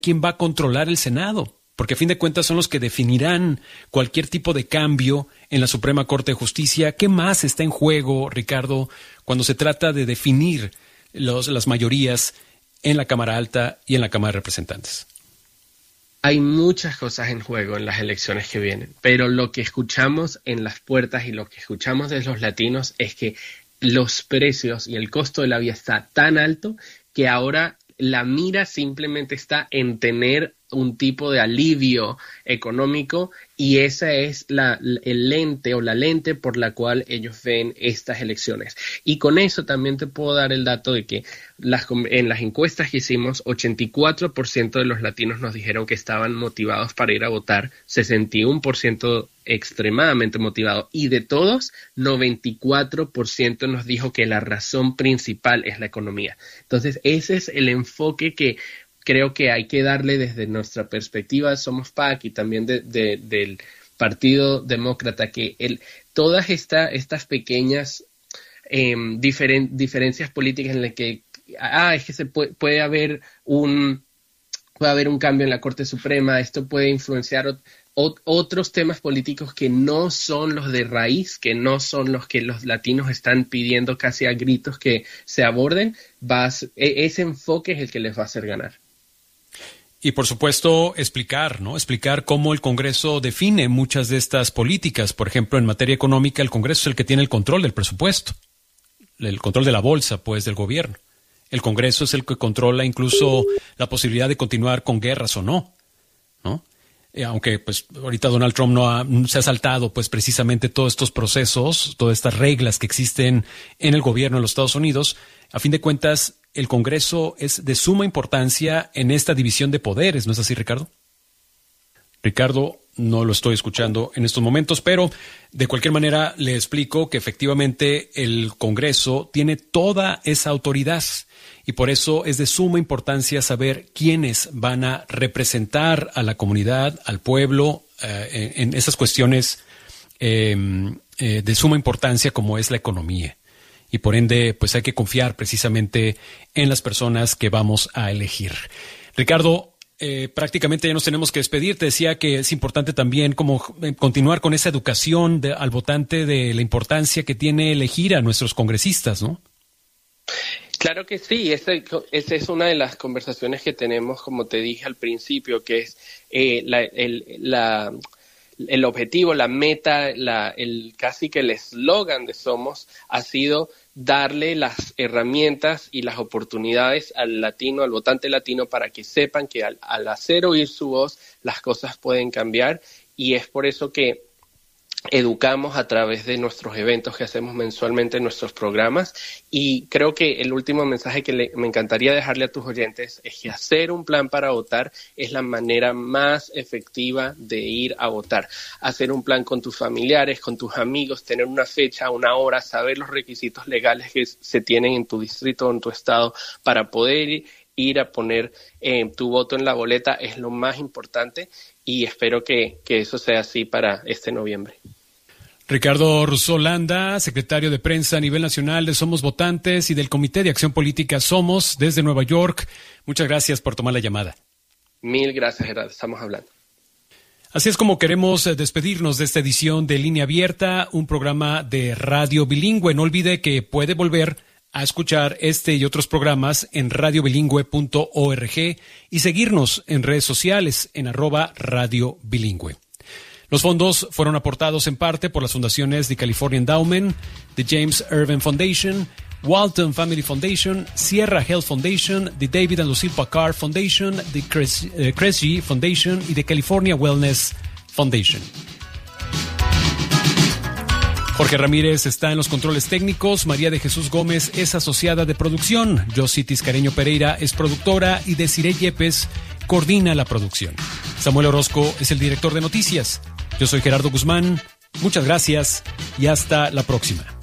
quién va a controlar el Senado, porque a fin de cuentas son los que definirán cualquier tipo de cambio en la Suprema Corte de Justicia. ¿Qué más está en juego, Ricardo, cuando se trata de definir las mayorías en la Cámara Alta y en la Cámara de Representantes? Hay muchas cosas en juego en las elecciones que vienen, pero lo que escuchamos en las puertas y lo que escuchamos de los latinos es que los precios y el costo de la vida está tan alto que ahora la mira simplemente está en tener un tipo de alivio económico, y esa es el lente o la lente por la cual ellos ven estas elecciones. Y con eso también te puedo dar el dato de que en las encuestas que hicimos, 84% de los latinos nos dijeron que estaban motivados para ir a votar, 61% extremadamente motivado, y de todos, 94% nos dijo que la razón principal es la economía. Entonces, ese es el enfoque que creo que hay que darle desde nuestra perspectiva. Somos PAC y también del Partido Demócrata, que todas estas pequeñas diferencias políticas en las que es que puede haber un cambio en la Corte Suprema, esto puede influenciar otros temas políticos que no son los de raíz, que no son los que los latinos están pidiendo casi a gritos que se aborden. Ese enfoque es el que les va a hacer ganar. Y por supuesto explicar cómo el Congreso define muchas de estas políticas. Por ejemplo, en materia económica, el Congreso es el que tiene el control del presupuesto, el control de la bolsa, pues, del gobierno. El Congreso es el que controla incluso la posibilidad de continuar con guerras o no, ¿no? Aunque pues ahorita Donald Trump no se ha saltado pues precisamente todos estos procesos, todas estas reglas que existen en el gobierno de los Estados Unidos. A fin de cuentas, el Congreso es de suma importancia en esta división de poderes, ¿no es así, Ricardo? Ricardo, no lo estoy escuchando en estos momentos, pero de cualquier manera le explico que efectivamente el Congreso tiene toda esa autoridad y por eso es de suma importancia saber quiénes van a representar a la comunidad, al pueblo, en esas cuestiones de suma importancia como es la economía. Y por ende, pues hay que confiar precisamente en las personas que vamos a elegir. Ricardo, prácticamente ya nos tenemos que despedir. Te decía que es importante también como continuar con esa educación al votante de la importancia que tiene elegir a nuestros congresistas, ¿no? Claro que sí, esa es una de las conversaciones que tenemos, como te dije al principio, que es el objetivo, la meta, casi que el eslogan de Somos ha sido darle las herramientas y las oportunidades al latino, al votante latino, para que sepan que al hacer oír su voz, las cosas pueden cambiar, y es por eso que educamos a través de nuestros eventos que hacemos mensualmente en nuestros programas. Y creo que el último mensaje que me encantaría dejarle a tus oyentes es que hacer un plan para votar es la manera más efectiva de ir a votar. Hacer un plan con tus familiares, con tus amigos, tener una fecha, una hora, saber los requisitos legales que se tienen en tu distrito o en tu estado para poder ir a poner tu voto en la boleta es lo más importante, y espero que eso sea así para este noviembre. Ricardo Rousseau Landa, secretario de prensa a nivel nacional de Somos Votantes y del Comité de Acción Política Somos desde Nueva York. Muchas gracias por tomar la llamada. Mil gracias, Gerardo. Estamos hablando. Así es como queremos despedirnos de esta edición de Línea Abierta, un programa de radio bilingüe. No olvide que puede volver a escuchar este y otros programas en radiobilingüe.org y seguirnos en redes sociales en @Radio Bilingüe. Los fondos fueron aportados en parte por las fundaciones The California Endowment, The James Irvine Foundation, Walton Family Foundation, Sierra Health Foundation, The David and Lucille Packard Foundation, The Kresge Foundation y The California Wellness Foundation. Jorge Ramírez está en los controles técnicos, María de Jesús Gómez es asociada de producción, Josie Tiscareño Pereira es productora y Desiree Yepes coordina la producción. Samuel Orozco es el director de noticias. Yo soy Gerardo Guzmán, muchas gracias y hasta la próxima.